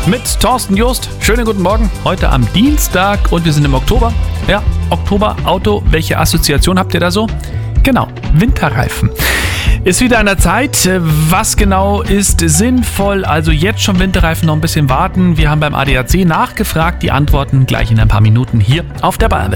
mit Thorsten Jost. Schönen guten Morgen, heute am Dienstag und wir sind im Oktober. Ja, Oktober, Auto, welche Assoziation habt ihr da so? Genau, Winterreifen. Ist wieder an der Zeit. Was genau ist sinnvoll? Also jetzt schon Winterreifen, noch ein bisschen warten. Wir haben beim ADAC nachgefragt. Die Antworten gleich in ein paar Minuten hier auf der Bayern.